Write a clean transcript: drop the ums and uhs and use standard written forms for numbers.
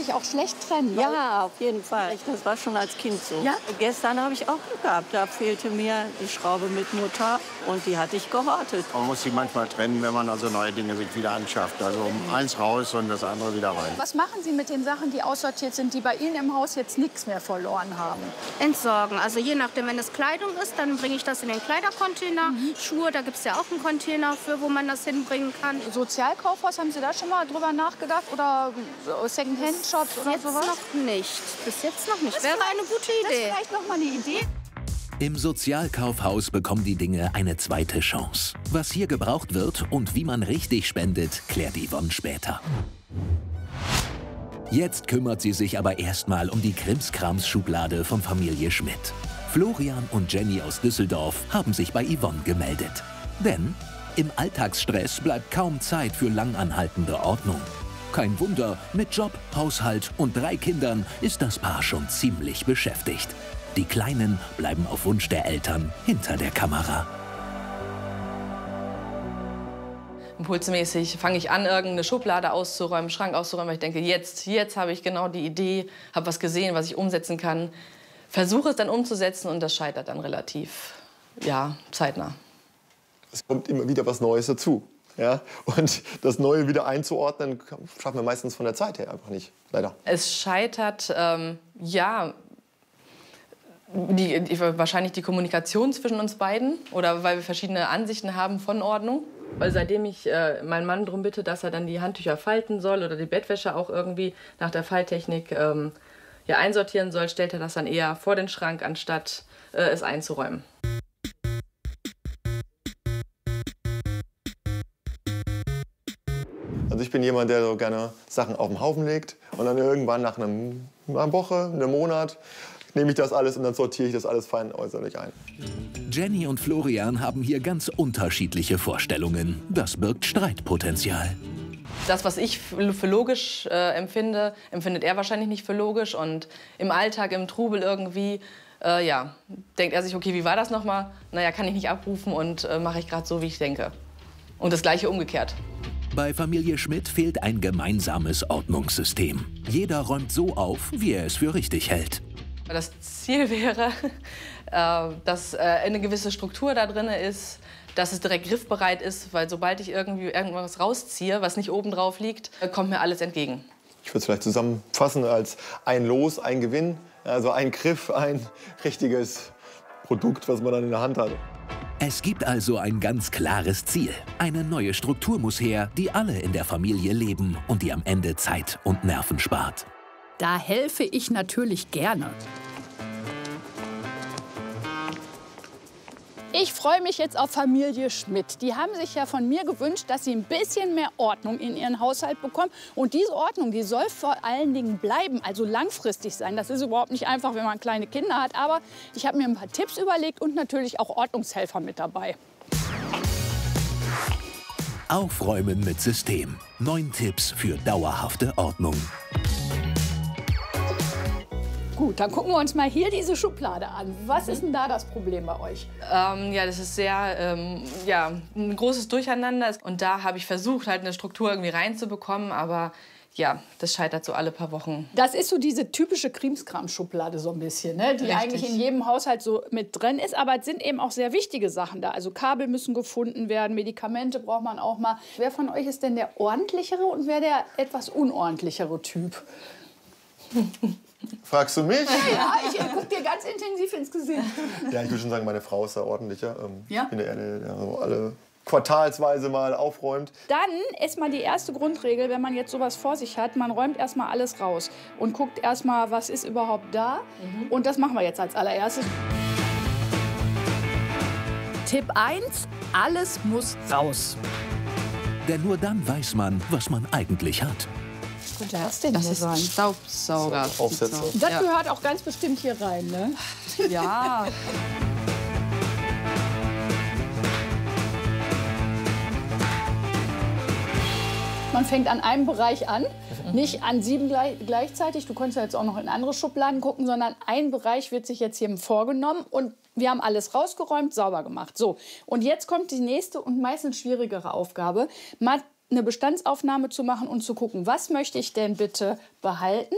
sich auch schlecht trennen. Ja, auf jeden Fall. Das war schon als Kind so. Ja? Gestern habe ich auch Glück gehabt. Da fehlte mir die Schraube mit Mutter und die hatte ich gehortet. Man muss sie manchmal trennen, wenn man also neue Dinge sich wieder anschafft. Also eins raus und das andere wieder rein. Was machen Sie mit den Sachen, die aussortiert sind, die bei Ihnen im Haus jetzt nichts mehr verloren haben? Entsorgen. Also je nachdem, wenn es Kleidung ist, dann bringe ich das in den Kleidercontainer. Schuhe, da gibt es ja auch einen Container für, wo man das hinbringen kann. Sozialkaufhaus, haben Sie da schon mal drüber nachgedacht? Oder Secondhand-Shops oder Jetzt sowas? noch nicht. Bis jetzt noch nicht. Das Wäre vielleicht- eine gute Das ist Idee. vielleicht noch mal eine Idee. Im Sozialkaufhaus bekommen die Dinge eine zweite Chance. Was hier gebraucht wird und wie man richtig spendet, klärt Yvonne später. Jetzt kümmert sie sich aber erstmal um die Krimskrams-Schublade von Familie Schmidt. Florian und Jenny aus Düsseldorf haben sich bei Yvonne gemeldet. Denn im Alltagsstress bleibt kaum Zeit für langanhaltende Ordnung. Kein Wunder, mit Job, Haushalt und 3 Kindern ist das Paar schon ziemlich beschäftigt. Die Kleinen bleiben auf Wunsch der Eltern hinter der Kamera. Impulsmäßig fange ich an, irgendeine Schublade auszuräumen, Schrank auszuräumen, weil ich denke, jetzt habe ich genau die Idee, habe was gesehen, was ich umsetzen kann. Versuche es dann umzusetzen und das scheitert dann relativ, ja, zeitnah. Es kommt immer wieder was Neues dazu. Ja? Und das Neue wieder einzuordnen, schaffen wir meistens von der Zeit her einfach nicht, leider. Es scheitert, ja, wahrscheinlich die Kommunikation zwischen uns beiden oder weil wir verschiedene Ansichten haben von Ordnung. Weil seitdem ich meinen Mann darum bitte, dass er dann die Handtücher falten soll oder die Bettwäsche auch irgendwie nach der Falttechnik ja, einsortieren soll, stellt er das dann eher vor den Schrank, anstatt es einzuräumen. Also ich bin jemand, der so gerne Sachen auf den Haufen legt und dann irgendwann nach einer Woche, einem Monat nehme ich das alles und dann sortiere ich das alles fein äußerlich ein. Jenny und Florian haben hier ganz unterschiedliche Vorstellungen. Das birgt Streitpotenzial. Das, was ich für logisch empfinde, empfindet er wahrscheinlich nicht für logisch. Und im Alltag, im Trubel irgendwie, ja, denkt er sich, okay, wie war das nochmal? Naja, kann ich nicht abrufen und mache ich gerade so, wie ich denke. Und das Gleiche umgekehrt. Bei Familie Schmidt fehlt ein gemeinsames Ordnungssystem. Jeder räumt so auf, wie er es für richtig hält. Das Ziel wäre, dass eine gewisse Struktur da drin ist, dass es direkt griffbereit ist, weil sobald ich irgendwie irgendwas rausziehe, was nicht oben drauf liegt, kommt mir alles entgegen. Ich würde es vielleicht zusammenfassen als ein Los, ein Gewinn, also ein Griff, ein richtiges Produkt, was man dann in der Hand hat. Es gibt also ein ganz klares Ziel. Eine neue Struktur muss her, die alle in der Familie leben und die am Ende Zeit und Nerven spart. Da helfe ich natürlich gerne. Ich freue mich jetzt auf Familie Schmidt. Die haben sich ja von mir gewünscht, dass sie ein bisschen mehr Ordnung in ihren Haushalt bekommen. Und diese Ordnung, die soll vor allen Dingen bleiben, also langfristig sein. Das ist überhaupt nicht einfach, wenn man kleine Kinder hat. Aber ich habe mir ein paar Tipps überlegt und natürlich auch Ordnungshelfer mit dabei. Aufräumen mit System. 9 Tipps für dauerhafte Ordnung. Gut, dann gucken wir uns mal hier diese Schublade an. Was ist denn da das Problem bei euch? Ja, das ist sehr, ja, ein großes Durcheinander. Und da habe ich versucht, halt eine Struktur irgendwie reinzubekommen, aber ja, das scheitert so alle paar Wochen. Das ist so diese typische Krimskram-Schublade so ein bisschen, ne? Die Richtig. eigentlich in jedem Haushalt so mit drin ist. Aber es sind eben auch sehr wichtige Sachen da. Also Kabel müssen gefunden werden, Medikamente braucht man auch mal. Wer von euch ist denn der ordentlichere und wer der etwas unordentlichere Typ? Fragst du mich? Ja, ich gucke dir ganz intensiv ins Gesicht. Ja, ich würde schon sagen, meine Frau ist da ordentlicher. Ja? Ich bin der, der so alle quartalsweise mal aufräumt. Dann ist mal die erste Grundregel, wenn man jetzt sowas vor sich hat, man räumt erstmal alles raus und guckt erstmal, was ist überhaupt da. Und das machen wir jetzt als allererstes. Tipp 1, alles muss raus. Denn nur dann weiß man, was man eigentlich hat. Könnte das denn Das wohl ist sein? Staubsauger. Aufsätze. Das Ja. gehört auch ganz bestimmt hier rein, ne? Ja. Man fängt an einem Bereich an, nicht an 7 gleichzeitig. Du kannst ja jetzt auch noch in andere Schubladen gucken, sondern ein Bereich wird sich jetzt hier vorgenommen und wir haben alles rausgeräumt, sauber gemacht. So, und jetzt kommt die nächste und meistens schwierigere Aufgabe, mal eine Bestandsaufnahme zu machen und zu gucken, was möchte ich denn bitte behalten